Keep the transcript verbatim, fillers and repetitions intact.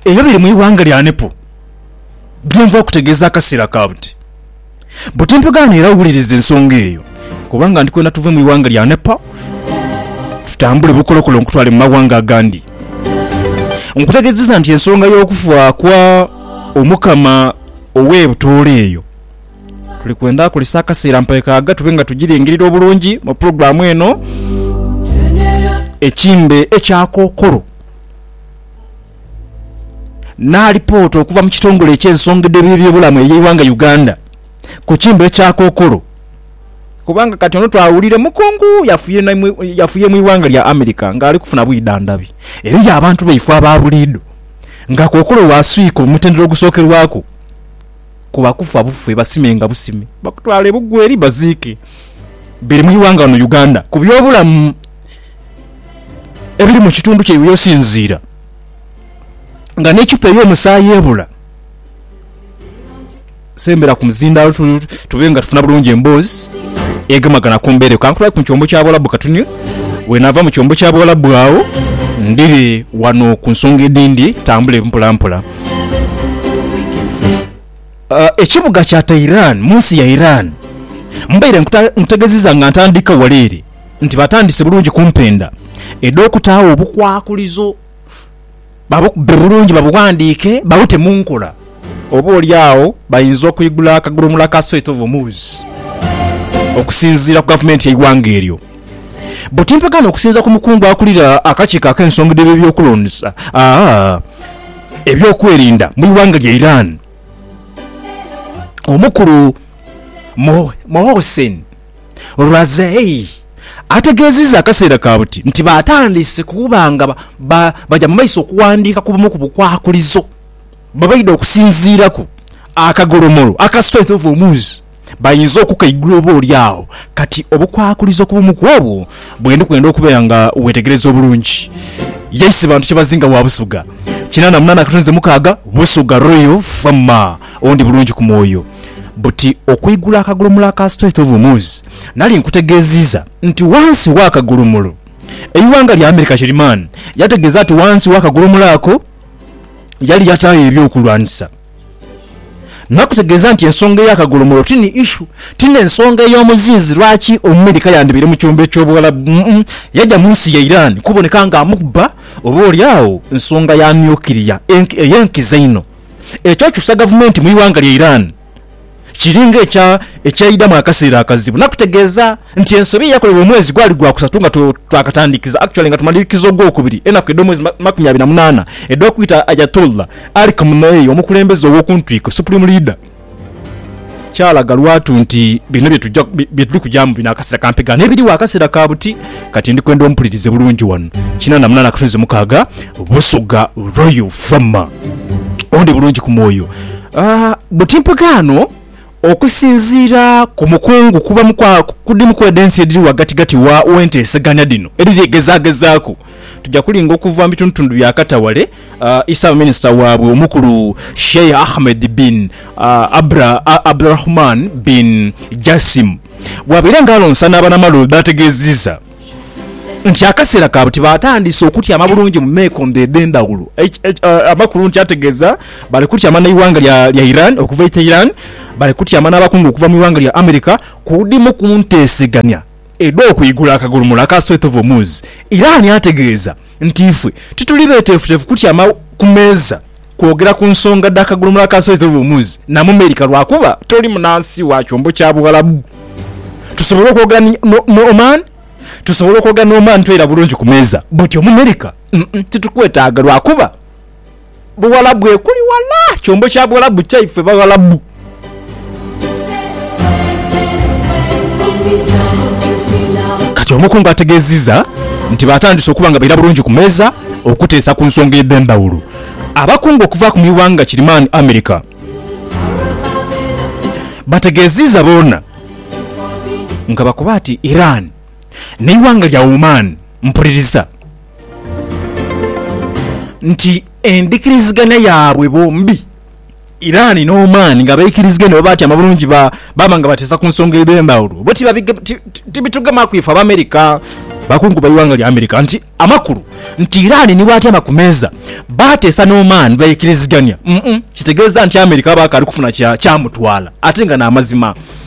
eyo biri mu iwanga lya Nepal byenva okutegeeza akaseera kabuti Botimpagano era owuliriza ensonga eyo kubanga ndikwenda tuve mu iwanga lya Nepal tutambule bukolokolo nkutwale mu mawanga agandi nkutegeeza nti ensonga y'okufa kwa omukama ow'ebutole eyo tuli kwenda kulisa akaseera mpaka aga tube nga tugiringirira obulungi mu programu eno ekimbe ekyakokolo na report okuva mu kitongole eky'ensonga by'ebyobulamu ey'eiwanga Uganda ku kimbe ekyakokolo kubanga kati ono twawulire mukungu yafuye na yafuye mu iwanga lya America nga ali kufuna bwidandabi eri abantu beifu ababulido nga kokolo waswiko mutendero gusookerwako kuba kufa bufe basimenga busime bakutwale bugweri bazike biri mu iwanga no Uganda ku byobulamu ebiri mu kitundu kye yosinzira nga n'ekipe y'omusaayi ebula sembera ku mzinda tubenga tufuna bulungi embozi egamagana kumbere kankula ku kyombo kya bolabu katuni we nava mu kyombo kya bolabu awo ndiri wano ku nsonga edindi tambule mpula mpula uh, ekibuga kya Tehran munsi ya Iran mbaire nkutegeziza nga ntandika walere nti batandise bulungi kumpenda edokutawo obukwakulizo babu bulungi babugandike babute munkola obo olyawo bayinza okuyigula akagulumula ka Sweet of Moose okusinzira ku government y'eiwanga eryo Botimpagano okusinza ku mukungu akulira akakika ak'ensonga debe by'okulonsa ah ebyokwerinda mu iwanga lya Iran omukulu mo Mohsen Razai ategeziza akaseera kabuti nti batandise kubanga ba, baja mu maiso okuwandika kubamu ku bukwakulizo babaida okusinziirako akagolomolo aka Sweet of Moose bayinza okukaigula obo olyawo kati obukwakulizo kubumu kwabo bwende kwenda okubeera nga wetegereza obulungi yaisi bantu kyebazinga wabusuga kinana munana katonze mukaaga busuga royal fama ondi bulungi ku mwoyo buti okuigula akagolomolo aka Sweet of Moose nali nkutegeziza nti wansi wa akagolomolo eiwanga lya America Chiriman yategeza ati wansi wa akagolomolo ako yali yataye ebyokulwanisa nakutegeza nti ensonga y'akagolomolo tini issue tine ensonga y'omuzinzi lwaki America yandibire mu kyombe ky'obwala mm -mm, yaja munsi ya Iran kuboneka nga amukuba oba olyawo ensonga ya nuclear eyenkizaino ekyo kyusa government mu iwanga lya Iran kiringa ekya ekyaida mu akaseera akazibu nakutegeza nti ensobi yakolewa omwezi gwali gwa kusatunga twakatandikiza actually nga tumalikiza ogwokubiri enaku edomwezi makumi abiri na munaana edokwita Ayatollah Ali Khamenei omukulembeze ow'okuntwiko supreme leader kyalaga lwatu nti bino byetujja byetuli kujamu bina akaseera kampega nebiri wa akaseera kabuti kati ndi kwenda ompulirize bulungi wano kinana munaana katonze mukaaga busuga royal fama onde bulungi ku mwoyo ah Botimpagano okusinzira ku mukungu kuba mukwa kudimu kwa densi ediri wagati gati wa wente seganya dino ediri gezagezaako tujja kulinga okuva mbituntundu bya Katawale uh, Isa minister wabwe omukulu Sheikh Ahmed bin uh, Abra uh, Abdurrahman bin Jassim wabira ngalonsa n'abana malo bategeziza nti akaseera kabuti batandise okutya amabulungi mu mekonde dendawulo amakulu nti ategeza bali kutya amana iwanga lya, lya Iran okuva ite Iran bali kutya amana abakungu okuva mu iwanga lya America kudimu kunteseganya edo okuyigula akagulumula aka Sweet of Moose Iran yategeza nti ifwe titulibetefutefu kutya ama kumeza kwogera ku nsonga dakagulumula aka Sweet of Moose na mu America lwakuba toli munansi wa kyombo kya Bugalabu tusobola kwogera no, no Oman tusobola okwoga n'oman twera bulungi ku meeza butyo mu America mm -mm, titukwetaaga lwakuba Buwalabu ekuli wala kyombo kya Buwalabu kyaife Bawalabu kati omukungu ategeziza nti batandise okuba nga baira bulungi ku meeza okuteesa ku nsonga y'endawulo abakungu okuva ku miwanga Chiriman America bategeziza bona nga bakubati Iran neiwanga lya Oman mpuliriza nti endikirizigana yaabwe bombi Iran no Oman nga bayikirizigana bati amabulungi ba bamanga batesa ku nsonga y'endawulo boti babitugama kwifa America bakungu bayiwanga lya America nti amakulu nti Iran ni bwati amakumeza batesa n'oman bayikiriziganya mm -mm. Kitegeeza nti America abaka ali kufuna kya kyamutwala ate nga na amazima